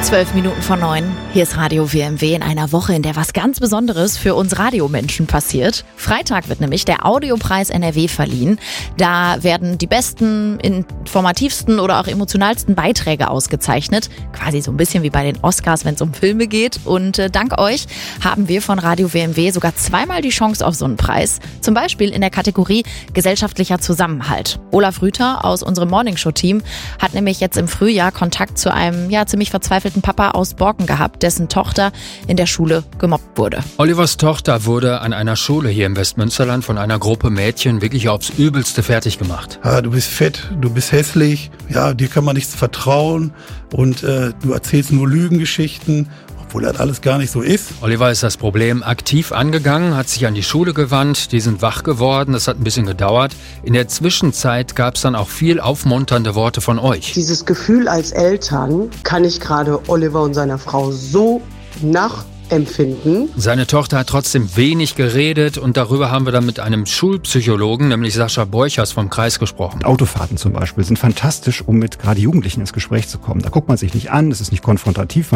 8:12. Hier ist Radio WMW in einer Woche, in der was ganz Besonderes für uns Radiomenschen passiert. Freitag wird nämlich der Audiopreis NRW verliehen. Da werden die besten, informativsten oder auch emotionalsten Beiträge ausgezeichnet. Quasi so ein bisschen wie bei den Oscars, wenn es um Filme geht. Und dank euch haben wir von Radio WMW sogar zweimal die Chance auf so einen Preis. Zum Beispiel in der Kategorie gesellschaftlicher Zusammenhalt. Olaf Rüther aus unserem Morningshow-Team hat nämlich jetzt im Frühjahr Kontakt zu einem ziemlich verzweifelten Papa aus Borken gehabt, dessen Tochter in der Schule gemobbt wurde. Olivers Tochter wurde an einer Schule hier im Westmünsterland von einer Gruppe Mädchen wirklich aufs Übelste fertig gemacht. Du bist fett, du bist hässlich, dir kann man nichts vertrauen und du erzählst nur Lügengeschichten, obwohl das alles gar nicht so ist. Oliver ist das Problem aktiv angegangen, hat sich an die Schule gewandt, die sind wach geworden, das hat ein bisschen gedauert. In der Zwischenzeit gab es dann auch viel aufmunternde Worte von euch. Dieses Gefühl als Eltern kann ich gerade Oliver und seiner Frau so nachempfinden. Seine Tochter hat trotzdem wenig geredet und darüber haben wir dann mit einem Schulpsychologen, nämlich Sascha Borchers vom Kreis gesprochen. Autofahrten zum Beispiel sind fantastisch, um mit gerade Jugendlichen ins Gespräch zu kommen. Da guckt man sich nicht an, es ist nicht konfrontativ.